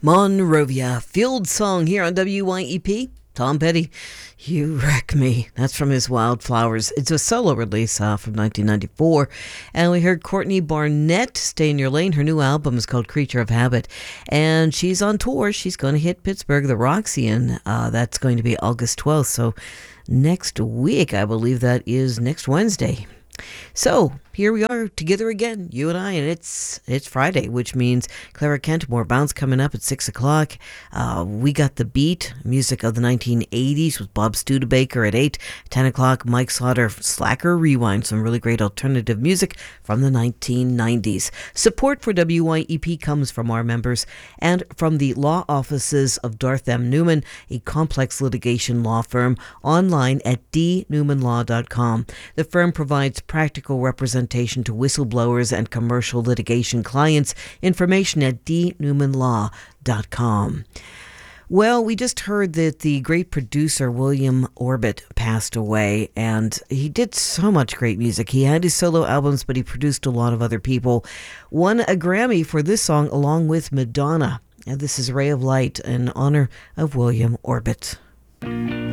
Monrovia Field Song here on WYEP. Tom Petty, You Wreck Me. That's from his Wildflowers. It's a solo release from 1994. And we heard Courtney Barnett, Stay in Your Lane. Her new album is called Creature of Habit. And she's on tour. She's going to hit Pittsburgh, the Roxy, and that's going to be August 12th. So next week, I believe that is next Wednesday. So here we are together again, you and I, and it's Friday, which means Clara Kentmore Bounce coming up at 6 o'clock. We got The Beat, music of the 1980s with Bob Studebaker at 8. 10 o'clock, Mike Slaughter, Slacker Rewind, some really great alternative music from the 1990s. Support for WYEP comes from our members and from the law offices of Darth M. Newman, a complex litigation law firm, online at dnewmanlaw.com. The firm provides practical representation to whistleblowers and commercial litigation clients. Information at dnewmanlaw.com. Well, we just heard that the great producer William Orbit passed away, and he did so much great music. He had his solo albums, but he produced a lot of other people. Won a Grammy for this song along with Madonna. And this is Ray of Light in honor of William Orbit.